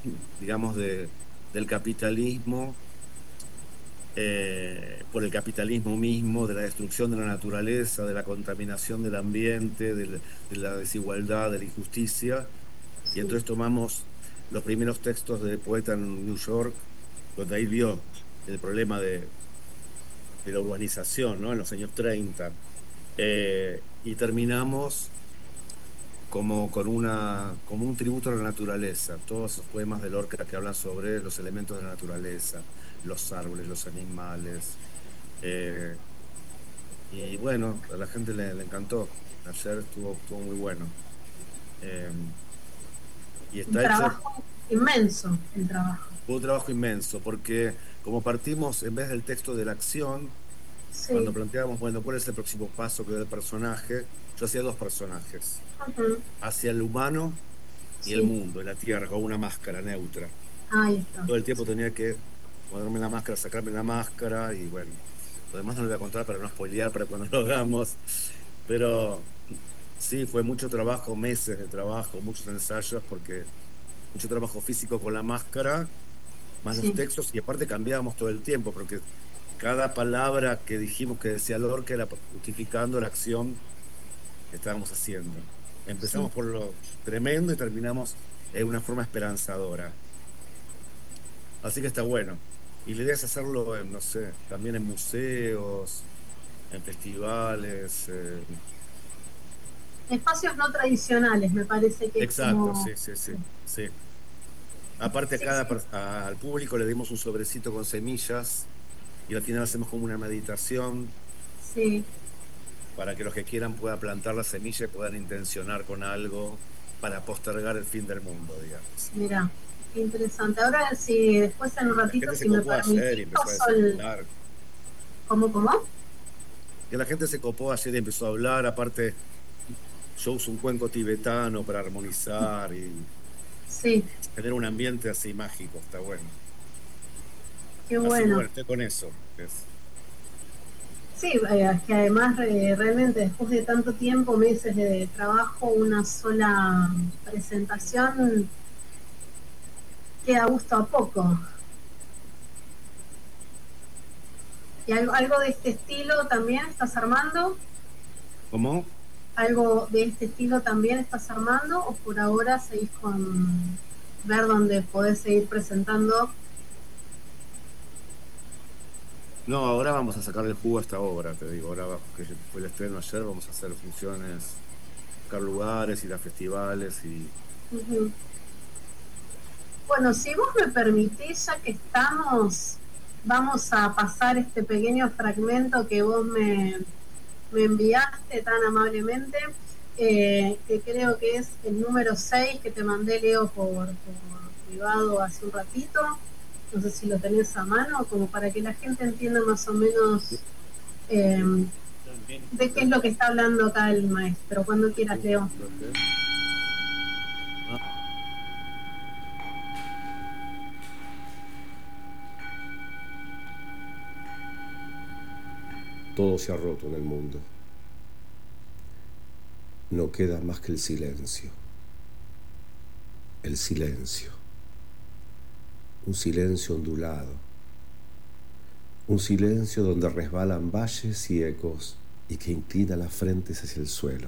digamos, del capitalismo, por el capitalismo mismo, de la destrucción de la naturaleza, de la contaminación del ambiente, de la desigualdad, de la injusticia. Y Sí. entonces tomamos los primeros textos de poeta en New York, donde ahí vio el problema de la urbanización, ¿no? En los años 30. Y terminamos como un tributo a la naturaleza. Todos esos poemas de Lorca que hablan sobre los elementos de la naturaleza, los árboles, los animales. eh, y bueno, a la gente le encantó. Ayer estuvo muy bueno. Eh, y Un está hecho. trabajo inmenso, el trabajo. Fue un trabajo inmenso, porque como partimos en vez del texto de la acción, cuando Sí. planteábamos, bueno, ¿cuál es el próximo paso que da el personaje? Yo hacía dos personajes, Ujú. hacia el humano y el Sí. mundo, y la tierra, con una máscara neutra. Ahí está. Todo el tiempo tenía que ponerme la máscara, sacarme la máscara, y bueno, lo demás no lo voy a contar para no spoilear para cuando lo hagamos. Pero sí, fue mucho trabajo, meses de trabajo, muchos ensayos, porque mucho trabajo físico con la máscara más los Sí. textos, y aparte cambiábamos todo el tiempo, porque cada palabra que dijimos que decía Lorca era justificando la acción que estábamos haciendo. Sí. Empezamos por lo tremendo y terminamos en una forma esperanzadora. Así que está bueno. Y la idea es hacerlo en, no sé, también en museos, en festivales. Espacios no tradicionales, me parece que es Exacto, como... sí, sí, Sí, sí, sí. Aparte, sí, sí. al público le dimos un sobrecito con semillas y al final hacemos como una meditación Sí. para que los que quieran puedan plantar la semilla y puedan intencionar con algo para postergar el fin del mundo, digamos. Mira, qué interesante. Ahora, si después en un La ratito, gente se si me copó ayer y permitís, empezó a paso el... hablar. ¿Cómo, cómo? Que la gente se copó ayer y empezó a hablar. Aparte, yo uso un cuenco tibetano para armonizar y Sí, tener un ambiente así mágico. Está bueno. qué Así que bueno. bueno, estoy con eso. Sí, es que además realmente después de tanto tiempo, meses de trabajo, una sola presentación queda a gusto a poco. ¿Y algo de este estilo también estás armando? ¿Cómo? ¿Algo de este estilo también estás armando? ¿O por ahora seguís con ver dónde podés seguir presentando? No, ahora vamos a sacarle el jugo a esta obra, te digo. Ahora que fue el estreno ayer, vamos a hacer funciones, buscar lugares, ir a festivales y... Uh-huh. Bueno, si vos me permitís, ya que estamos, vamos a pasar este pequeño fragmento que vos me enviaste tan amablemente, que creo que es el número 6 que te mandé, Leo, por privado hace un ratito. No sé si lo tenés a mano, como para que la gente entienda más o menos eh, de qué es lo que está hablando acá el maestro. Cuando quieras, Leo. Todo se ha roto en el mundo. No queda más que el silencio. El silencio. Un silencio ondulado. Un silencio donde resbalan valles y ecos y que inclina las frentes hacia el suelo.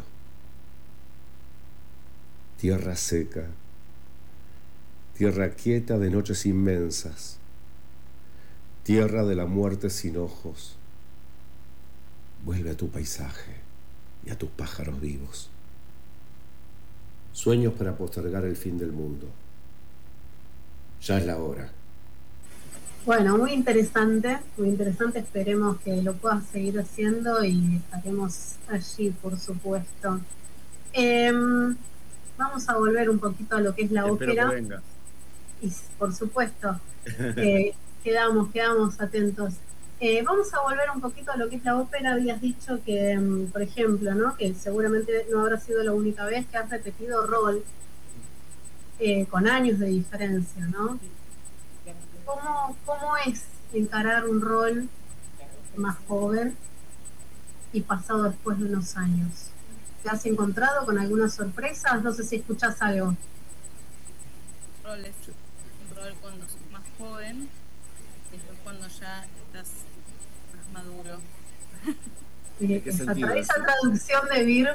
Tierra seca. Tierra quieta de noches inmensas. Tierra de la muerte sin ojos. Vuelve a tu paisaje y a tus pájaros vivos. Sueños para postergar el fin del mundo. Ya es la hora. Bueno, muy interesante, muy interesante. Esperemos que lo puedas seguir haciendo y estaremos allí, por supuesto. Eh, Vamos a volver un poquito a lo que es la Espero que ópera vengas. y, por supuesto, quedamos atentos. Vamos a volver un poquito a lo que es la ópera. Habías dicho que, por ejemplo, ¿no? Que seguramente no habrá sido la única vez que has repetido rol con años de diferencia, ¿no? ¿Cómo es encarar un rol más joven y pasado después de unos años? ¿Te has encontrado con algunas sorpresas? No sé si escuchás algo. rol es un rol cuando sos más joven y después cuando ya estás más maduro. ¿En qué sentido Esa eso? traducción de Vir,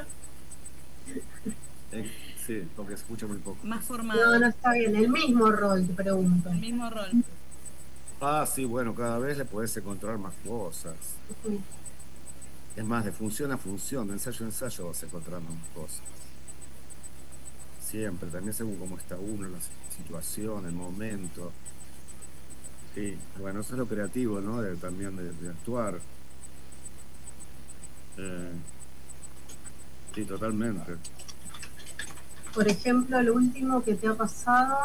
Sí, porque se escucha muy poco. Más no, formado, no está bien, el mismo rol, te pregunto. el mismo rol. Ah, sí, bueno, cada vez le podés encontrar más cosas. Ujú. Es más, de función a función, de ensayo a ensayo vas encontrando más cosas. Siempre, también según cómo está uno, la situación, el momento. Sí, bueno, eso es lo creativo, ¿no? También de actuar. Eh, sí, totalmente. Por ejemplo, lo último que te ha pasado.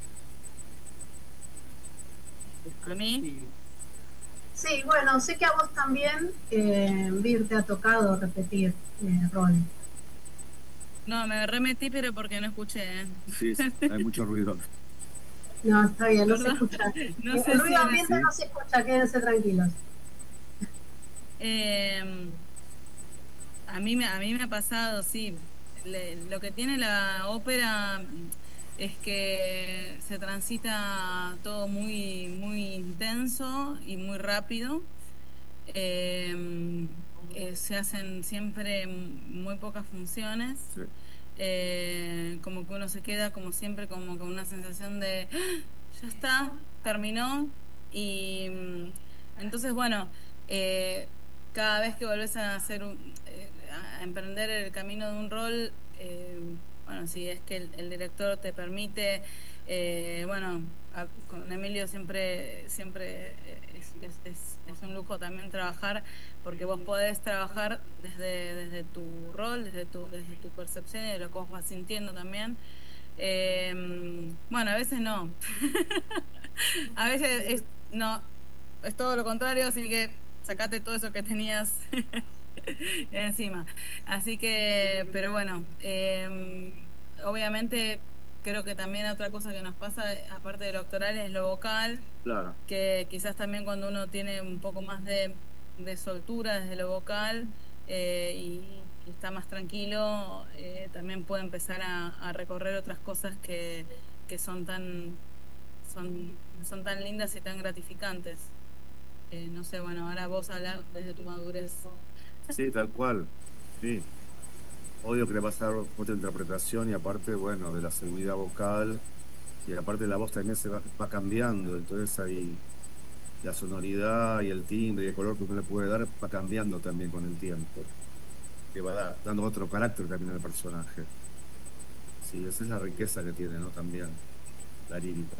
A mí, Sí, bueno, sé que a vos también, Vir, te ha tocado repetir rol. no, me remetí, pero porque no escuché, ¿eh? Sí, hay mucho ruido. No, está bien, no se Perdón, escucha. no El sé si ruido era. ambiente Sí, no se escucha, quédense tranquilos. Eh, a mí me ha pasado, sí. Lo que tiene la ópera es que se transita todo muy, muy intenso y muy rápido. Eh, Se hacen siempre muy pocas funciones. sí. Como que uno se queda como siempre como con una sensación de "Ah, ya está, terminó". Y entonces, bueno, cada vez que volvés a a emprender el camino de un rol, bueno, si es que el director te permite, bueno, con Emilio siempre es un lujo también trabajar, porque vos podés trabajar desde tu rol, desde tu percepción y de lo que vos vas sintiendo también. Bueno, a veces no. A veces no, es todo lo contrario, así que sacate todo eso que tenías encima. Así que, pero bueno, obviamente creo que también otra cosa que nos pasa, aparte de lo actoral, es lo vocal, Claro. que quizás también cuando uno tiene un poco más de soltura desde lo vocal, y está más tranquilo, también puede empezar a recorrer otras cosas que son tan lindas y tan gratificantes. No sé, bueno, ahora vos hablar desde tu madurez. Sí, tal cual. Sí. Obvio que le vas a dar otra interpretación y aparte, bueno, de la seguridad vocal y aparte la voz también va cambiando. Entonces ahí la sonoridad y el timbre y el color que uno le puede dar va cambiando también con el tiempo. Que va dando otro carácter también al personaje. Sí, esa es la riqueza que tiene, ¿no? También la lírica.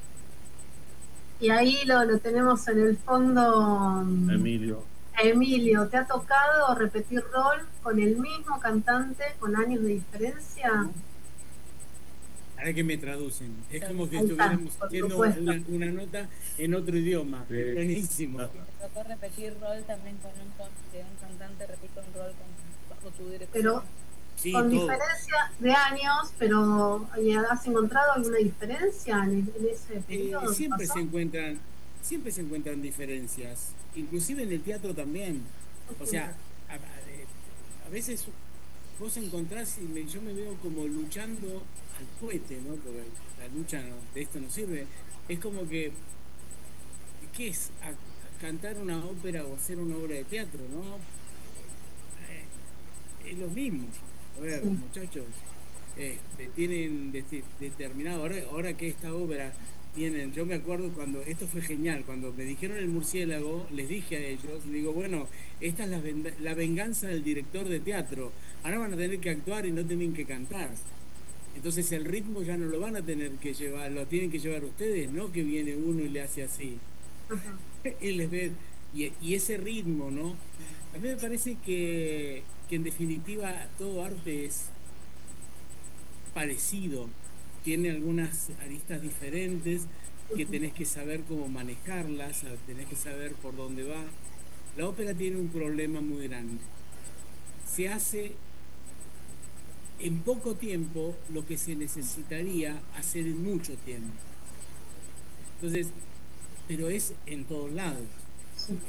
Y ahí lo tenemos en el fondo. Emilio. Emilio, ¿te ha tocado repetir rol con el mismo cantante con años de diferencia? Ahora que me traducen. Es como que Ahí está, estuviéramos por haciendo supuesto. una nota en otro idioma. Sí. Buenísimo. ¿Te tocó repetir rol también que un cantante repita un rol bajo tu Pero dirección? Sí, con todo. diferencia de años, pero ¿has encontrado alguna diferencia en ese periodo que Siempre pasó? siempre se encuentran diferencias, inclusive en el teatro también. O sea, a veces vos encontrás yo me veo como luchando al cohete, ¿no? Porque la lucha de esto no sirve. Es como que, ¿qué es? Cantar una ópera o hacer una obra de teatro, ¿no? Eh, es lo mismo. A ver, Sí. muchachos, tienen determinado, ahora que esta obra tienen, yo me acuerdo cuando, esto fue genial, cuando me dijeron el murciélago, les dije a ellos, digo, bueno, esta es la venganza del director de teatro, ahora van a tener que actuar y no tienen que cantar. Entonces el ritmo ya no lo van a tener que llevar, lo tienen que llevar ustedes, no que viene uno y le hace así. Ajá. Y les ve, y ese ritmo, ¿no? A mí me parece que en definitiva todo arte es parecido, tiene algunas aristas diferentes que tenés que saber cómo manejarlas, tenés que saber por dónde va. La ópera tiene un problema muy grande. Se hace en poco tiempo lo que se necesitaría hacer en mucho tiempo. Entonces, pero es en todos lados, Sí.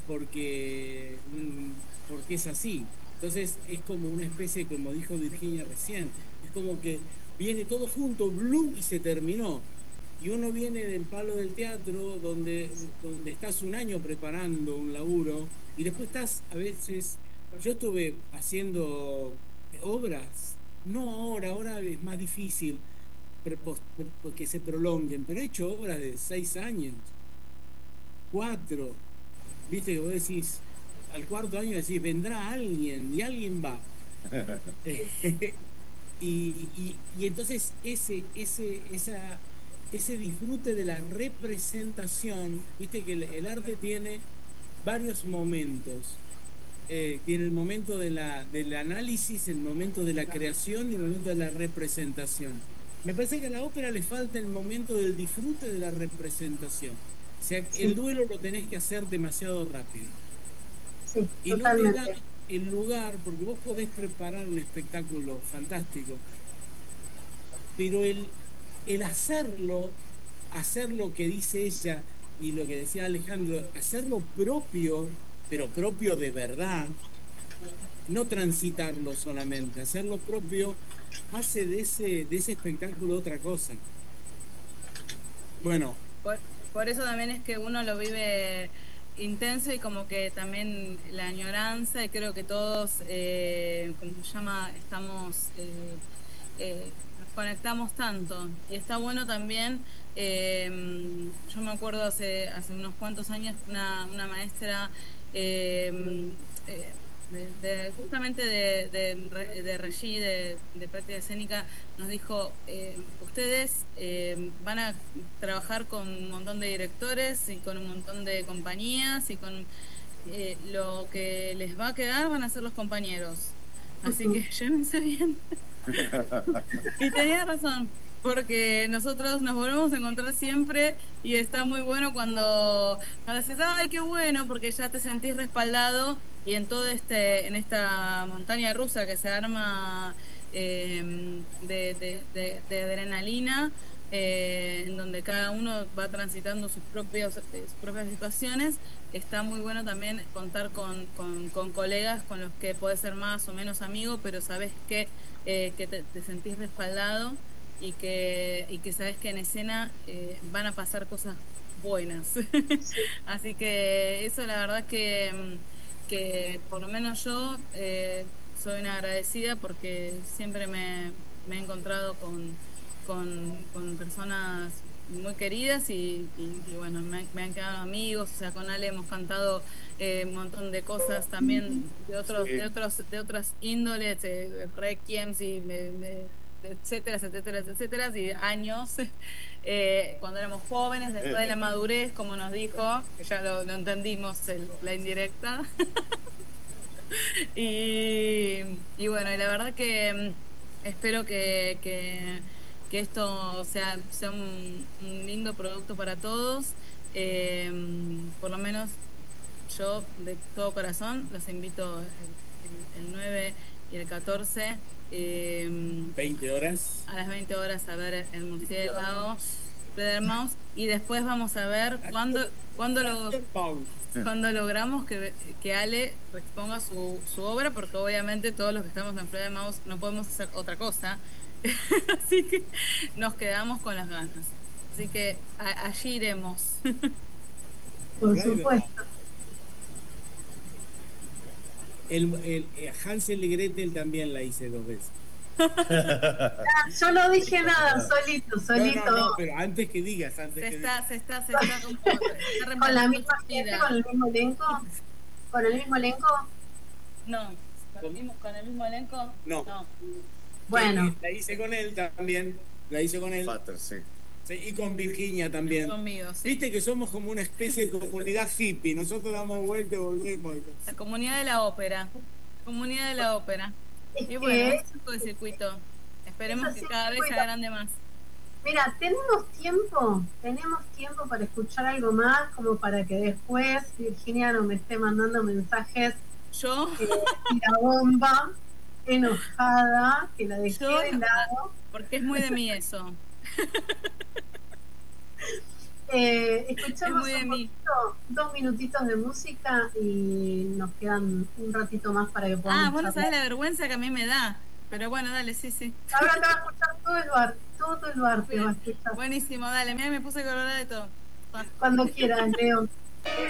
porque es así. Entonces es como una especie, como dijo Virginia recién, es como que viene todo junto, ¡blum! Y se terminó. Y uno viene del palo del teatro, donde estás un año preparando un laburo, y después estás a veces, yo estuve haciendo obras, no ahora es más difícil porque se prolonguen, pero he hecho obras de 6 años, 4, viste que vos decís, al cuarto año decís, vendrá alguien, y alguien va. Y entonces ese disfrute de la representación, viste que el arte tiene varios momentos. Tiene el momento del análisis, el momento de la creación y el momento de la representación. Me parece que a la ópera le falta el momento del disfrute de la representación. O sea, Sí. el duelo lo tenés que hacer demasiado rápido. Sí, Y totalmente. no te da el lugar, porque vos podés preparar un espectáculo fantástico, pero el hacer lo que dice ella y lo que decía Alejandro, hacerlo propio, pero propio de verdad, no transitarlo solamente, hacerlo propio, hace de ese espectáculo otra cosa. Bueno, Por, por eso también es que uno lo vive intenso y como que también la añoranza, y creo que todos, como se llama, estamos, nos conectamos tanto. Y está bueno también, yo me acuerdo hace unos cuantos años, una maestra eh, justamente de Regí, de práctica escénica, nos dijo, ustedes van a trabajar con un montón de directores y con un montón de compañías y con lo que les va a quedar van a ser los compañeros. Así que llévense bien. Y tenía razón, porque nosotros nos volvemos a encontrar siempre y está muy bueno cuando dices, ay, qué bueno, porque ya te sentís respaldado y en en esta montaña rusa que se arma de adrenalina, en donde cada uno va transitando sus propias situaciones, está muy bueno también contar con colegas con los que podés ser más o menos amigo, pero sabes que te sentís respaldado y que sabes que en escena van a pasar cosas buenas. Así que eso la verdad que por lo menos yo soy una agradecida porque siempre me he encontrado con personas muy queridas y bueno, me han quedado amigos, o sea, con Ale hemos cantado un montón de cosas también de otras índoles, requiems y etcétera, etcétera, etcétera, y años, cuando éramos jóvenes, después de la madurez, como nos dijo, que ya lo entendimos, la indirecta. Y bueno, y la verdad que espero que esto sea un lindo producto para todos. Por lo menos yo de todo corazón los invito el 9 y el 14 20 horas. a las 20 horas a ver el murciélago Fledermaus y después vamos a ver cuando logramos que Ale exponga su obra, porque obviamente todos los que estamos en Fledermaus no podemos hacer otra cosa, así que nos quedamos con las ganas. Así que allí iremos. Por supuesto. Hansel y Gretel también la hice 2 veces. Yo no dije nada, solito. No, pero antes que digas, Se está con la misma gente, con el mismo elenco. ¿Con el mismo elenco? No, con el mismo elenco. No. Bueno. La hice con él también. La hice con él. Pater, sí. Sí, y con Virginia también. Conmigo, sí. Viste que somos como una especie de comunidad hippie. Nosotros damos vuelta y volvemos. La comunidad de la ópera. Comunidad de la ópera. Y bueno, es un poco de circuito. Esperemos que cada vez se agrande más. Mira, tenemos tiempo para escuchar algo más, como para que después Virginia no me esté mandando mensajes. Yo. La bomba, enojada, que la dejé de lado. Porque es muy de mí eso. Escuchamos dos minutitos de música y nos quedan un ratito más para que podamos bueno, sabes la vergüenza que a mí me da. Pero bueno, dale, sí. Ahora te vas a escuchar tú, Eduardo. todo el bar te va a escuchar. Buenísimo, dale, mira, me puse colorada de todo. Cuando quieras, Leo.